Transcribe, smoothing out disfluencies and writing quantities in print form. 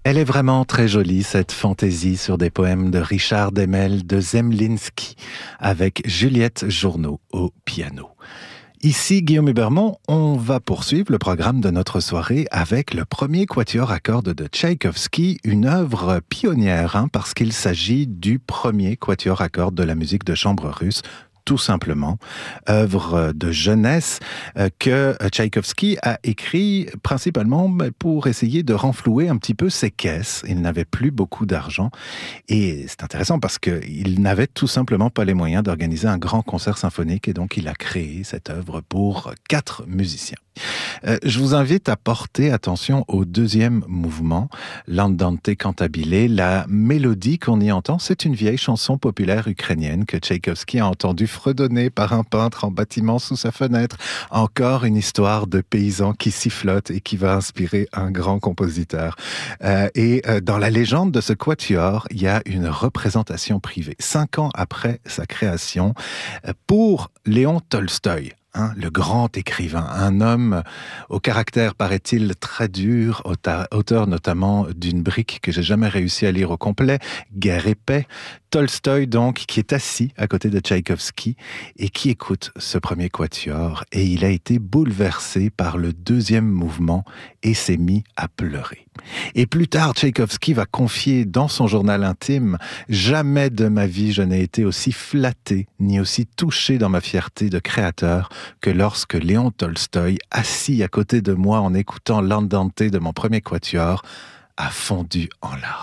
Elle est vraiment très jolie, cette fantaisie sur des poèmes de Richard Demel de Zemlinsky, avec Juliette Journeau au piano. Ici, Guillaume Hubermont, on va poursuivre le programme de notre soirée avec le premier quatuor à cordes de Tchaïkovski, une œuvre pionnière, parce qu'il s'agit du premier quatuor à cordes de la musique de chambre russe, tout simplement, œuvre de jeunesse que Tchaïkovski a écrit principalement pour essayer de renflouer un petit peu ses caisses. Il n'avait plus beaucoup d'argent et c'est intéressant parce qu'il n'avait tout simplement pas les moyens d'organiser un grand concert symphonique et donc il a créé cette œuvre pour 4 musiciens. Je vous invite à porter attention au deuxième mouvement, l'Andante cantabile. La mélodie qu'on y entend, c'est une vieille chanson populaire ukrainienne que Tchaïkovski a entendue fredonner par un peintre en bâtiment sous sa fenêtre. Encore une histoire de paysans qui sifflotent et qui va inspirer un grand compositeur. Dans la légende de ce quatuor, il y a une représentation privée, 5 ans après sa création, pour Léon Tolstoï. Le grand écrivain, un homme au caractère, paraît-il, très dur, auteur notamment d'une brique que j'ai jamais réussi à lire au complet, Guerre et paix. Tolstoï, donc, qui est assis à côté de Tchaïkovski et qui écoute ce premier quatuor, et il a été bouleversé par le deuxième mouvement et s'est mis à pleurer. Et plus tard, Tchaïkovski va confier dans son journal intime « Jamais de ma vie je n'ai été aussi flatté ni aussi touché dans ma fierté de créateur que lorsque Léon Tolstoï, assis à côté de moi en écoutant l'Andante de mon premier quatuor, a fondu en larmes. »